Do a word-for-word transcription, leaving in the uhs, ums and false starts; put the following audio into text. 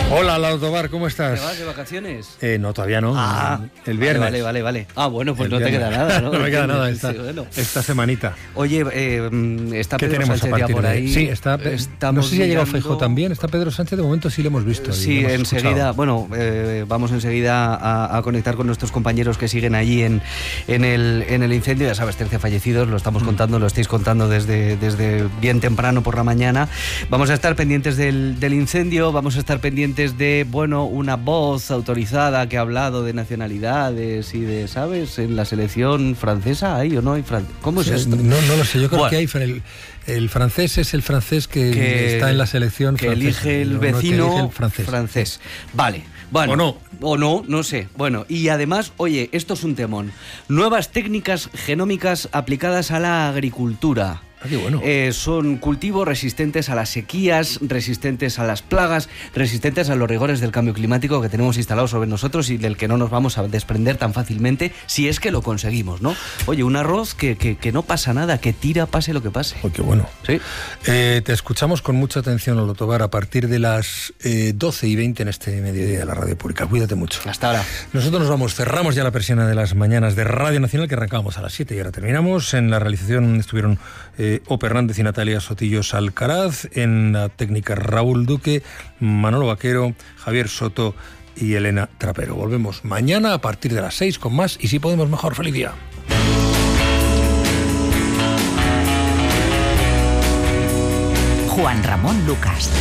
Hola, Lalo Tobar, ¿cómo estás? ¿Te vas de vacaciones? Eh, no, todavía no. Ah, el viernes. Vale, vale, vale. Ah, bueno, pues El no viernes. te queda nada, ¿no? No me queda nada esta, Sí, bueno. esta semanita. Oye, eh, está ¿Qué Pedro tenemos Sánchez a ya partir por de ahí. Sí, está. Estamos no sé si ha llegado mirando- Feijóo también. Está Pedro Sánchez, de momento sí lo hemos visto. y Sí, lo hemos enseguida, escuchado. bueno, eh, vamos enseguida a, a conectar con nuestros compañeros que siguen allí en, en, el, en el incendio. Ya sabes, trece fallecidos, lo estamos contando, lo estáis contando desde, desde bien temprano por la mañana. Vamos a estar pendientes del, del incendio, vamos a estar pendientes de, bueno, una voz autorizada que ha hablado de nacionalidades y de, ¿sabes? En la selección francesa, ¿hay o no hay? Fran- ¿Cómo es Sí, esto? No, no lo sé, yo creo Bueno. que hay. El, el francés es el francés que, Que- está en la selección que francesa, elige el no- no que vecino elige el francés. francés. Vale, bueno. ¿O no? O no, no sé. Bueno, y además, oye, esto es un temón. Nuevas técnicas genómicas aplicadas a la agricultura. Ah, qué bueno. Eh, son cultivos resistentes a las sequías, resistentes a las plagas, resistentes a los rigores del cambio climático que tenemos instalado sobre nosotros y del que no nos vamos a desprender tan fácilmente si es que lo conseguimos, ¿no? Oye, un arroz que, que, que no pasa nada, que tira pase lo que pase. Oh, qué bueno. ¿Sí? Eh, te escuchamos con mucha atención, Lalo Tobar, a partir de las eh, doce y veinte en este mediodía de la Radio Pública. Cuídate mucho. Hasta ahora. Nosotros nos vamos, cerramos ya la persiana de las mañanas de Radio Nacional, que arrancábamos a las siete y ahora terminamos. En la realización estuvieron eh, Ope Hernández y Natalia Sotillos Alcaraz, en la técnica Raúl Duque, Manolo Vaquero, Javier Soto y Elena Trapero. Volvemos mañana a partir de las seis con más y si podemos mejor. ¡Feliz día! Juan Ramón Lucas.